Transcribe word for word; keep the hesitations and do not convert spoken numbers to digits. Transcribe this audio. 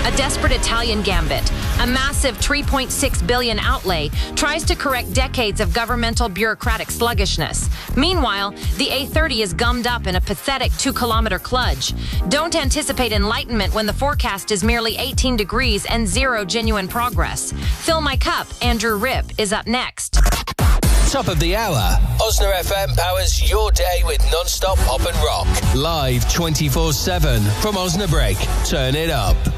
A desperate Italian gambit, a massive three point six billion dollars outlay, tries to correct decades of governmental bureaucratic sluggishness. Meanwhile, the A thirty is gummed up in a pathetic two-kilometer kludge. Don't anticipate enlightenment when the forecast is merely eighteen degrees and zero genuine progress. Fill My Cup, Andrew Ripp, is up next. Top of the hour. Osna F M powers your day with non-stop pop and rock. Live twenty-four seven from Osnabrück. Turn it up.